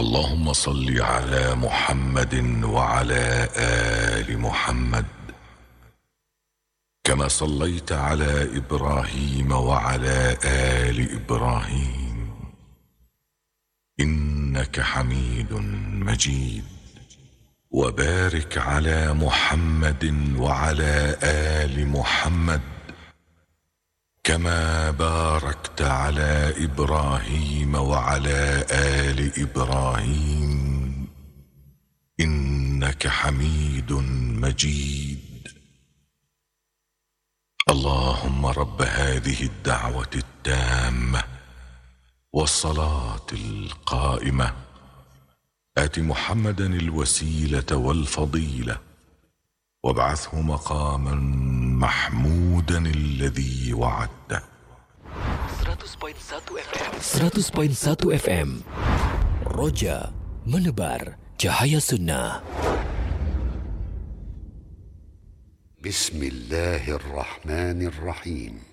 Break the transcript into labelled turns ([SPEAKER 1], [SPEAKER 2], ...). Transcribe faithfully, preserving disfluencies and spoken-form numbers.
[SPEAKER 1] اللهم صل على محمد وعلى آل محمد كما صليت على إبراهيم وعلى آل إبراهيم إنك حميد مجيد. وبارك على محمد وعلى آل محمد كما باركت على إبراهيم وعلى آل إبراهيم إنك حميد مجيد. اللهم رب هذه الدعوة التامة والصلاة القائمة آت محمدا الوسيلة والفضيلة وابعثه مقاما محمودا الذي وعدته.
[SPEAKER 2] seratus koma satu F M seratus koma satu F M Roja menebar cahaya sunnah.
[SPEAKER 3] Bismillahirrahmanirrahim.